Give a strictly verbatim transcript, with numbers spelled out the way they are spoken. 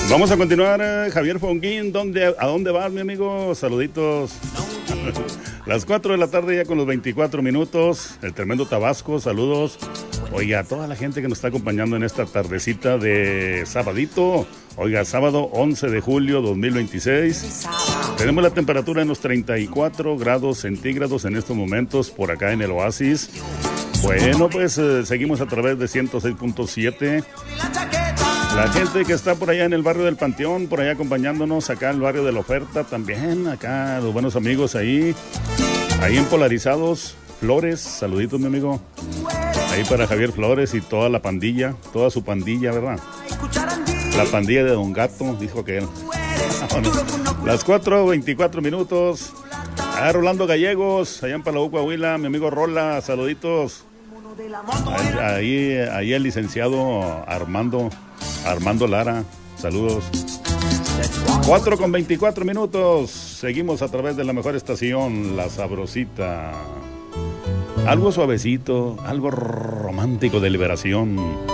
Vamos a continuar, eh, Javier Fonguín. ¿Dónde, ¿A dónde vas, mi amigo? Saluditos. Las cuatro de la tarde ya con los veinticuatro minutos. El tremendo Tabasco, saludos. Oiga, a toda la gente que nos está acompañando en esta tardecita de sabadito. Oiga, sábado once de julio dos mil veintiséis. Tenemos la temperatura en los treinta y cuatro grados centígrados en estos momentos por acá en el Oasis. Bueno, pues eh, seguimos a través de ciento seis punto siete. La gente que está por allá en el barrio del Panteón, por allá acompañándonos, acá en el barrio de la Oferta también, acá los buenos amigos ahí, ahí en Polarizados, Flores, saluditos mi amigo, ahí para Javier Flores y toda la pandilla, toda su pandilla, ¿verdad? La pandilla de Don Gato, dijo que él. Las cuatro veinticuatro minutos, allá Rolando Gallegos, allá en Palau, Coahuila, mi amigo Rola, saluditos. Ahí, ahí, ahí el licenciado Armando, Armando Lara, saludos. cuatro con veinticuatro minutos, seguimos a través de la mejor estación, La Sabrosita. Algo suavecito, algo romántico de liberación.